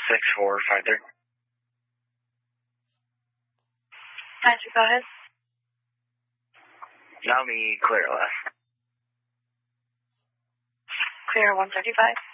6453. 92, go ahead. Now me clear left. Clear 135.